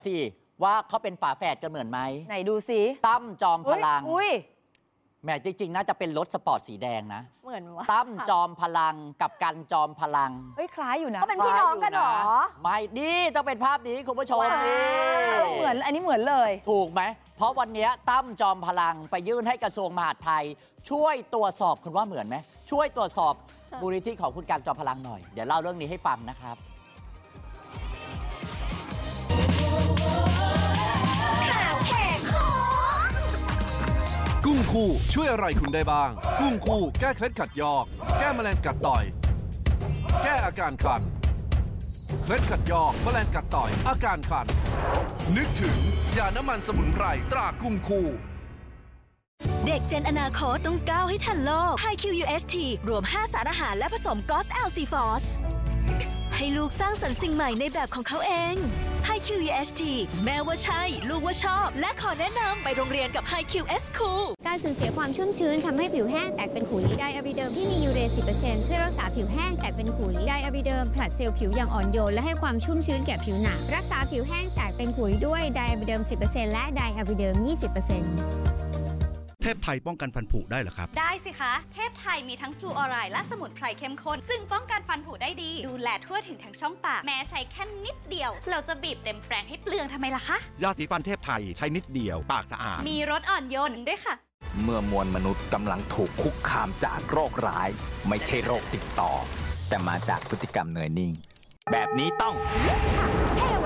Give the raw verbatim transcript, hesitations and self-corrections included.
สิว่าเขาเป็นฝาแฝดกันเหมือนไหมไหนดูสิตั้มจอมพลังอุ้ยแหมจริงๆน่าจะเป็นรถสปอร์ตสีแดงนะเหมือนว่าตั้มจอมพลังกับกันจอมพลังเฮ้ยคล้ายอยู่นะก็เป็นพี่น้องกันหรอไม่นี่ต้องเป็นภาพนี้คุณผู้ชมนี่เหมือนอันนี้เหมือนเลยถูกไหมเพราะวันนี้ตั้มจอมพลังไปยื่นให้กระทรวงมหาดไทยช่วยตรวจสอบคุณว่าเหมือนไหมช่วยตรวจสอบมูลนิธิของคุณกันจอมพลังหน่อยเดี๋ยวเล่าเรื่องนี้ให้ฟังนะครับกุ้งคู่ช่วยอะไรคุณได้บ้างกุ้งคู่แก้เคล็ดขัดยอกแก้แมลงกัดต่อยแก้อาการคันเคล็ดขัดยอกแมลงกัดต่อยอาการคันนึกถึงยาน้ำมันสมุนไพรตรากุ้งคู่เด็กเจนอนาคตต้องก้าวให้ทันโลก ไฮ คิว ยู เอส ที รวมห้าสารอาหารและผสมกอส แอล ซี ฟอส ให้ลูกสร้างสรรค์สิ่งใหม่ในแบบของเขาเอง ไฮ คิว ยู เอส ที แม่ว่าใช่ลูกว่าชอบและขอแนะนำไปโรงเรียนกับ ไฮ คิว เอส Cool การสูญเสียความชุ่มชื้นทำให้ผิวแห้งแตกเป็นขุยไดอะบิเดิมที่มียูเร สิบเปอร์เซ็นต์ ช่วยรักษาผิวแห้งแตกเป็นขุยไดอะบิเดิมผลัดเซลล์ผิวอย่างอ่อนโยนและให้ความชุ่มชื้นแก่ผิวหนังรักษาผิวแห้งแตกเป็นขุยด้วยไดอะบิเดิม สิบเปอร์เซ็นต์ และไดอะบิเดิม ยี่สิบเปอร์เซ็นต์เทพไทยป้องกันฟันผุได้เหรอครับได้สิคะเทพไทยมีทั้งฟลูออไรด์และสมุนไพรเข้มข้นซึ่งป้องกันฟันผุได้ดีดูแลทั่วถึงทั้งช่องปากแม้ใช้แค่นิดเดียวเราจะบีบเต็มแปรงให้เปลืองทำไมล่ะคะยาสีฟันเทพไทยใช้นิดเดียวปากสะอาดมีรสอ่อนโยนด้วยค่ะเมื่อมวลมนุษย์กำลังถูกคุกคามจากโรคร้ายไม่ใช่โรคติดต่อแต่มาจากพฤติกรรมเนยนิ่งแบบนี้ต้องเทว